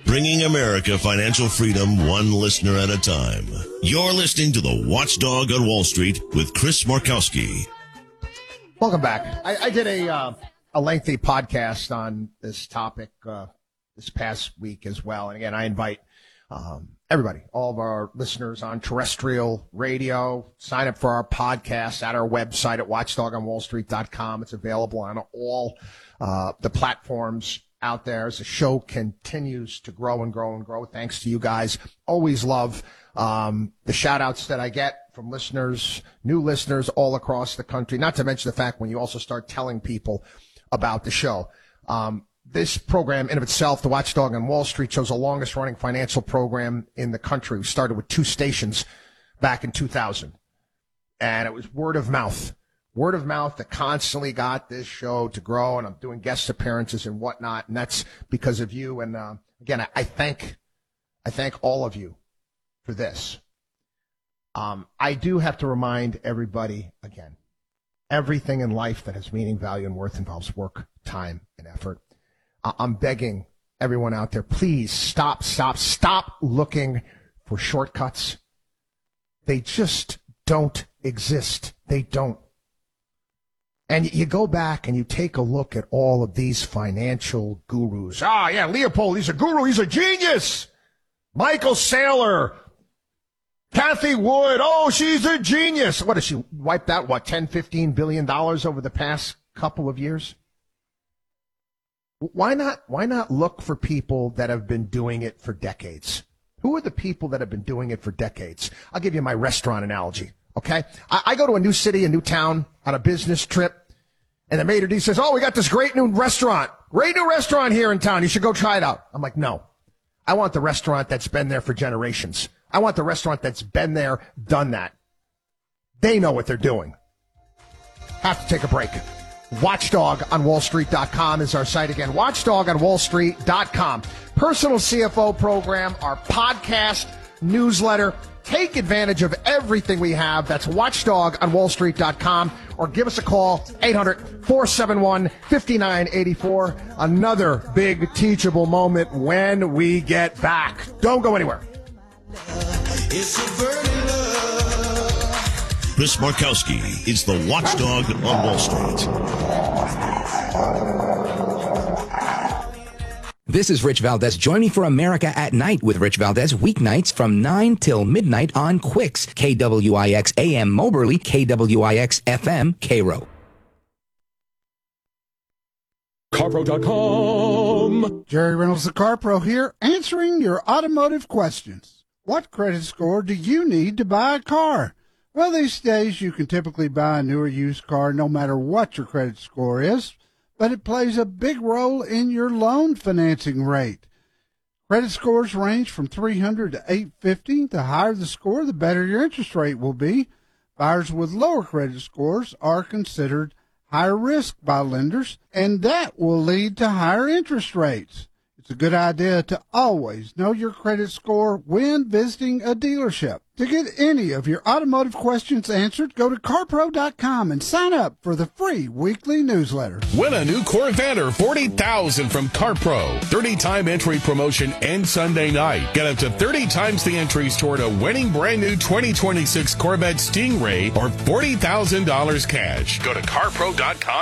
bringing America financial freedom one listener at a time. You're listening to The Watchdog on Wall Street with Chris Markowski. Welcome back. I did a lengthy podcast on this topic this past week as well. And again, I invite everybody, all of our listeners on terrestrial radio, sign up for our podcast at our website at watchdogonwallstreet.com. It's available on all the platforms out there as the show continues to grow and grow and grow. Thanks to you guys. Always love the shout outs that I get from listeners, new listeners all across the country, not to mention the fact when you also start telling people about the show. This program in of itself, The Watchdog on Wall Street, shows the longest running financial program in the country. We started with 2 stations back in 2000. And it was word of mouth that constantly got this show to grow. And I'm doing guest appearances and whatnot. And that's because of you. And again, I thank all of you for this. I do have to remind everybody again, everything in life that has meaning, value, and worth involves work, time, and effort. I'm begging everyone out there, please stop looking for shortcuts. They just don't exist. They don't. And you go back and you take a look at all of these financial gurus. Yeah, Leopold, he's a guru. He's a genius. Michael Saylor. Kathy Wood. Oh, she's a genius. What has she wiped out, $10, $15 billion over the past couple of years? Why not look for people that have been doing it for decades? Who are the people that have been doing it for decades? I'll give you my restaurant analogy, okay? I go to a new city, a new town on a business trip, and the maitre d' says, we got this great new restaurant here in town. You should go try it out. I'm like, no. I want the restaurant that's been there for generations. I want the restaurant that's been there, done that. They know what they're doing. Have to take a break. WatchdogOnWallStreet.com is our site again. WatchdogOnWallStreet.com. Personal CFO program, our podcast, newsletter. Take advantage of everything we have. That's WatchdogOnWallStreet.com. Or give us a call, 800-471-5984. Another big teachable moment when we get back. Don't go anywhere. It's a burning love. Chris Markowski is the Watchdog on Wall Street. This is Rich Valdez. Join me for America at Night with Rich Valdez, weeknights from 9 till midnight on Quicks, KWIX AM Moberly, KWIX FM Cairo. CarPro.com. Jerry Reynolds, the CarPro here, answering your automotive questions. What credit score do you need to buy a car? Well, these days you can typically buy a new or used car no matter what your credit score is, but it plays a big role in your loan financing rate. Credit scores range from 300 to 850. The higher the score, the better your interest rate will be. Buyers with lower credit scores are considered higher risk by lenders, and that will lead to higher interest rates. It's a good idea to always know your credit score when visiting a dealership. To get any of your automotive questions answered, go to CarPro.com and sign up for the free weekly newsletter. Win a new Corvette or $40,000 from CarPro. 30-time entry promotion ends Sunday night. Get up to 30 times the entries toward a winning brand new 2026 Corvette Stingray or $40,000 cash. Go to CarPro.com.